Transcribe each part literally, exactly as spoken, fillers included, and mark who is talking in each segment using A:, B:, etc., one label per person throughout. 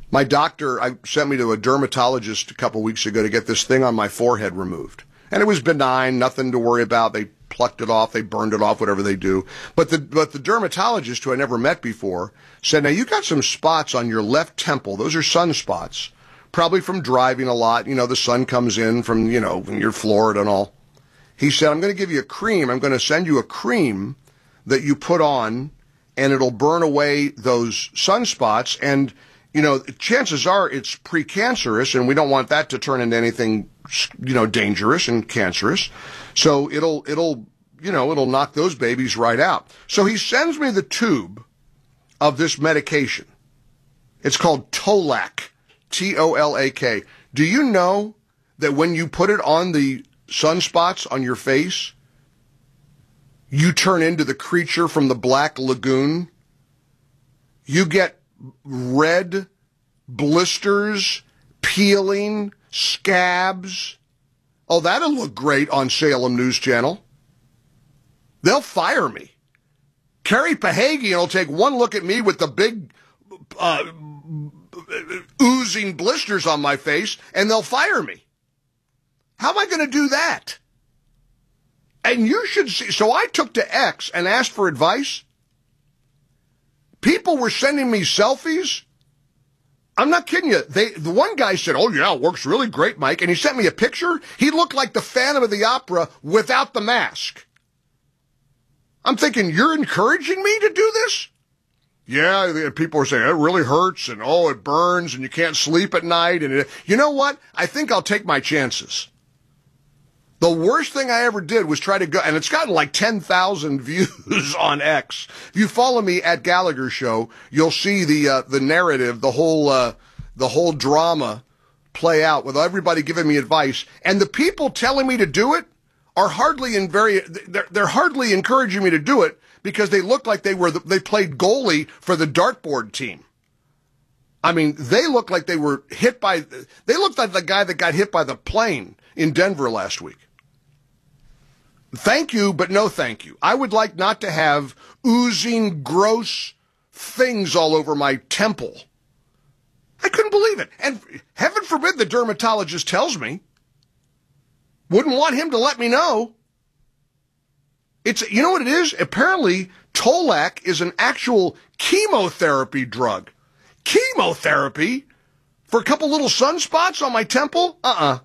A: My doctor I sent me to a dermatologist a couple weeks ago to get this thing on my forehead removed. And it was benign, nothing to worry about. They plucked it off, they burned it off, whatever they do. But the but the dermatologist, who I never met before, said, now you got some spots on your left temple. Those are sunspots, probably from driving a lot. You know, the sun comes in from, you know, when you're Florida and all. He said, I'm going to give you a cream. I'm going to send you a cream that you put on, and it'll burn away those sunspots. And you know, chances are it's precancerous, and we don't want that to turn into anything, you know, dangerous and cancerous. So it'll, it'll, you know, it'll knock those babies right out. So he sends me the tube of this medication. It's called Tolak, T O L A K. Do you know that when you put it on the sunspots on your face, you turn into the creature from the Black Lagoon? You get red blisters, peeling, scabs. Oh, that'll look great on Salem News Channel. They'll fire me. Carrie Pahagian will take one look at me with the big uh, oozing blisters on my face, and they'll fire me. How am I going to do that? And you should see. So I took to X and asked for advice. People were sending me selfies. I'm not kidding you. They, the one guy said, oh, yeah, it works really great, Mike. And he sent me a picture. He looked like the Phantom of the Opera without the mask. I'm thinking, you're encouraging me to do this? Yeah, people are saying, it really hurts, and oh, it burns, and you can't sleep at night. And it, you know what? I think I'll take my chances. The worst thing I ever did was try to go, and it's gotten like ten thousand views on X. If you follow me at Gallagher Show, you'll see the uh, the narrative, the whole uh, the whole drama play out with everybody giving me advice, and the people telling me to do it are hardly in very they're, they're hardly encouraging me to do it because they look like they were the, they played goalie for the dartboard team. I mean, they look like they were hit by they looked like the guy that got hit by the plane in Denver last week. Thank you, but no thank you. I would like not to have oozing, gross things all over my temple. I couldn't believe it. And heaven forbid the dermatologist tells me. Wouldn't want him to let me know. It's, you know what it is? Apparently, Tolak is an actual chemotherapy drug. Chemotherapy? For a couple little sunspots on my temple? Uh-uh.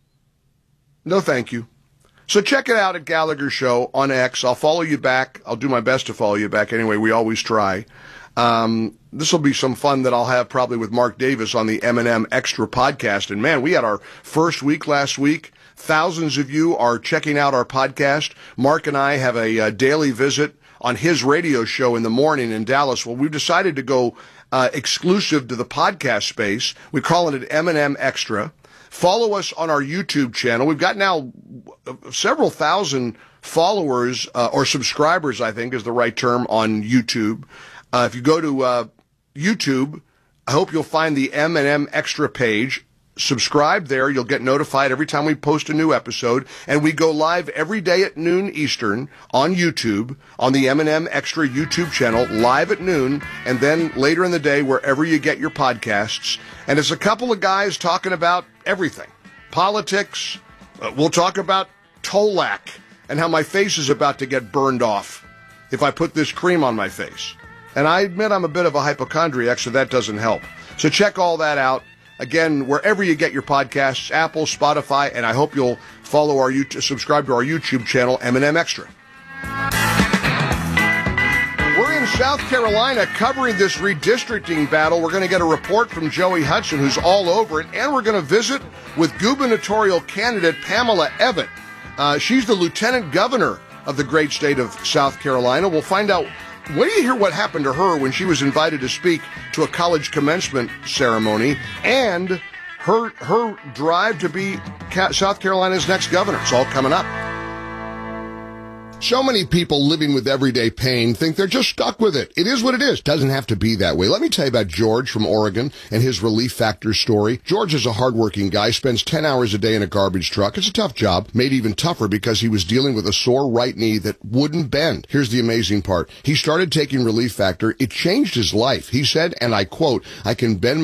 A: No thank you. So check it out at Gallagher Show on X. I'll follow you back. I'll do my best to follow you back. Anyway, we always try. Um, this will be some fun that I'll have probably with Mark Davis on the M and M Extra podcast. And man, we had our first week last week. Thousands of you are checking out our podcast. Mark and I have a, a daily visit on his radio show in the morning in Dallas. Well, we've decided to go uh, exclusive to the podcast space. We're calling it M and M Extra. Follow us on our YouTube channel. We've got now several thousand followers, uh, or subscribers, I think is the right term, on YouTube. Uh, if you go to uh, YouTube, I hope you'll find the M and M Extra page. Subscribe there. You'll get notified every time we post a new episode. And we go live every day at noon Eastern on YouTube, on the M and M Extra YouTube channel, live at noon, and then later in the day wherever you get your podcasts. And it's a couple of guys talking about everything. Politics. Uh, we'll talk about Tolak and how my face is about to get burned off if I put this cream on my face. And I admit I'm a bit of a hypochondriac, so that doesn't help. So check all that out. Again, wherever you get your podcasts, Apple, Spotify, and I hope you'll follow our YouTube, subscribe to our YouTube channel, M and M Extra. We're in South Carolina covering this redistricting battle. We're going to get a report from Joey Hudson, who's all over it, and we're going to visit with gubernatorial candidate Pamela Evette. Uh, she's the lieutenant governor of the great state of South Carolina. We'll find out. Wait till you hear what happened to her when she was invited to speak to a college commencement ceremony, and her her drive to be South Carolina's next governor. It's all coming up. So many people living with everyday pain think they're just stuck with it. It is what it is. Doesn't have to be that way. Let me tell you about George from Oregon and his Relief Factor story. George is a hardworking guy, spends ten hours a day in a garbage truck. It's a tough job, made even tougher because he was dealing with a sore right knee that wouldn't bend. Here's the amazing part. He started taking Relief Factor. It changed his life. He said, and I quote, I can bend